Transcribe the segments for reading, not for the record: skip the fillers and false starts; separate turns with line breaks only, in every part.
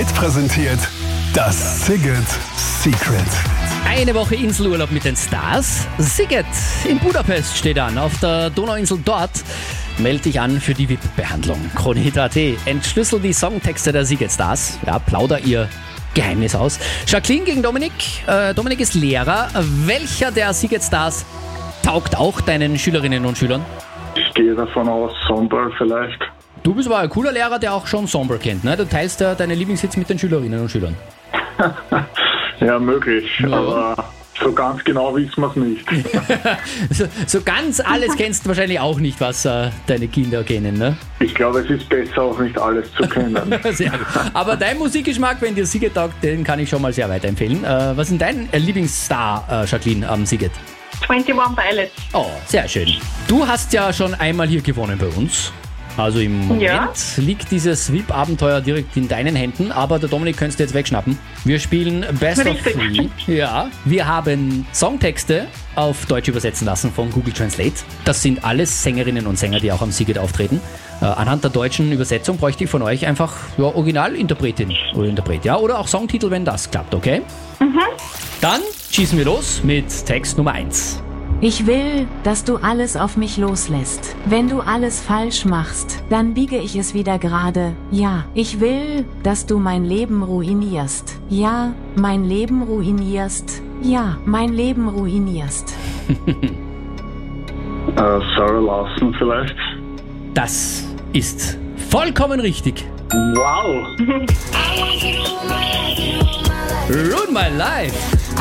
wird präsentiert das Szigет Secret.
Eine Woche Inselurlaub mit den Stars. Sziget in Budapest steht an, auf der Donauinsel dort. Meld dich an für die VIP-Behandlung. Kronehit.at entschlüsselt die Songtexte der Sziget Stars. Ja, plauder ihr Geheimnis aus. Jacqueline gegen Dominik. Dominik ist Lehrer. Welcher der Sziget Stars taugt auch deinen Schülerinnen und Schülern?
Ich gehe davon aus, Somber vielleicht.
Du bist aber ein cooler Lehrer, der auch schon Somber kennt, ne? Du teilst ja deine Lieblingshits mit den Schülerinnen und Schülern.
Ja, möglich,
Ja.
aber so ganz genau wissen wir es nicht.
So ganz alles kennst du wahrscheinlich auch nicht, was deine Kinder kennen, ne?
Ich glaube, es ist besser, auch nicht alles zu kennen.
Sehr gut. Aber dein Musikgeschmack, wenn dir Sziget taugt, den kann ich schon mal sehr weiterempfehlen. Was ist denn dein Lieblingsstar, Jacqueline, am Sziget?
21 Pilots.
Oh, sehr schön. Du hast ja schon einmal hier gewonnen bei uns. Also im Moment
Ja.
liegt dieses VIP-Abenteuer direkt in deinen Händen, aber der Dominik könntest du jetzt wegschnappen. Wir spielen Best
Richtig.
of Three. Ja, wir haben Songtexte auf Deutsch übersetzen lassen von Google Translate. Das sind alles Sängerinnen und Sänger, die auch am Sziget auftreten. Anhand der deutschen Übersetzung bräuchte ich von euch einfach Originalinterpretin oder Interpret, ja, oder auch Songtitel, wenn das klappt, okay? Dann schießen wir los mit Text Nummer 1.
Ich will, dass du alles auf mich loslässt. Wenn du alles falsch machst, dann biege ich es wieder gerade. Ja, ich will, dass du mein Leben ruinierst. Ja, mein Leben ruinierst. Ja, mein Leben ruinierst.
Sarah Larson vielleicht.
Das ist vollkommen richtig.
Wow!
Ruin My Life.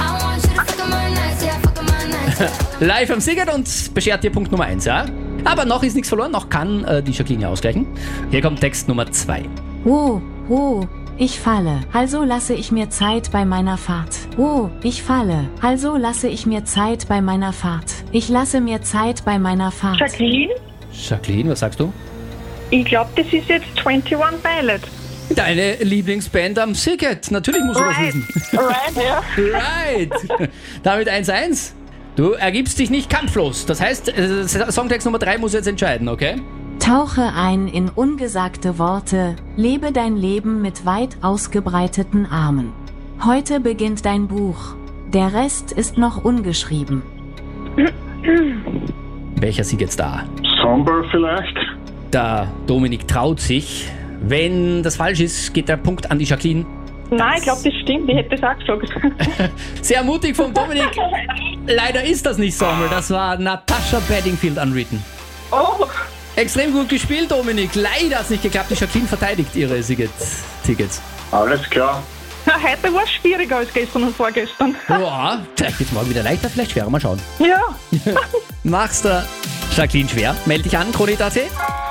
Live am Sziget und beschert dir Punkt Nummer 1, ja? Aber noch ist nichts verloren, noch kann die Jacqueline ausgleichen. Hier kommt Text Nummer 2.
Oh, oh, ich falle, also lasse ich mir Zeit bei meiner Fahrt. Oh, ich falle, also lasse ich mir Zeit bei meiner Fahrt. Ich lasse mir Zeit bei meiner Fahrt.
Jacqueline?
Jacqueline, was sagst du?
Ich glaube, das ist jetzt 21 Pilots.
Deine Lieblingsband am Sziget. Natürlich musst du das wissen.
Right, ja.
Right. Damit 1-1. Du ergibst dich nicht kampflos. Das heißt, Songtext Nummer 3 muss jetzt entscheiden, okay?
Tauche ein in ungesagte Worte, lebe dein Leben mit weit ausgebreiteten Armen. Heute beginnt dein Buch. Der Rest ist noch ungeschrieben.
Welcher Szigет Star?
Somber vielleicht.
Der Dominik traut sich. Wenn das falsch ist, geht der Punkt an die Jacqueline.
Nein, ich glaube, das stimmt. Ich hätte das auch gesagt.
Sehr mutig vom Dominik. Leider ist das nicht Sommer. Das war Natasha Bedingfield Unwritten.
Oh,
Extrem gut gespielt, Dominik. Leider hat es nicht geklappt. Die Jacqueline verteidigt ihre Sziget-Tickets.
Alles klar.
heute war es schwieriger als gestern und vorgestern.
Ja, vielleicht geht's morgen wieder leichter, vielleicht schwerer. Mal schauen.
Ja.
Mach's der Jacqueline schwer. Meld dich an, Kronehit.at.